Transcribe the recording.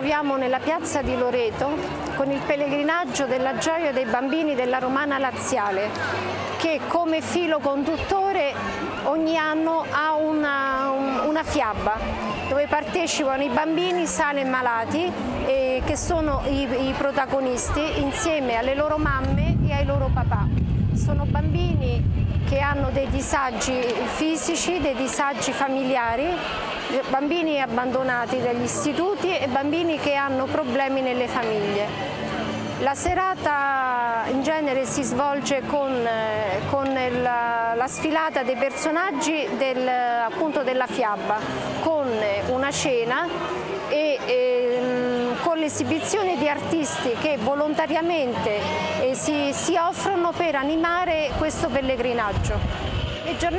troviamo nella piazza di Loreto con il pellegrinaggio della gioia dei bambini della Romana Laziale, che come filo conduttore ogni anno ha una fiaba dove partecipano i bambini sani e malati, che sono i protagonisti, insieme alle loro mamme e ai loro papà. Sono bambini che hanno dei disagi fisici, dei disagi familiari, bambini abbandonati dagli istituti e bambini che hanno problemi nelle famiglie. La serata in genere si svolge con la sfilata dei personaggi appunto della fiaba, con una cena e con l'esibizione di artisti che volontariamente si offrono per animare questo pellegrinaggio.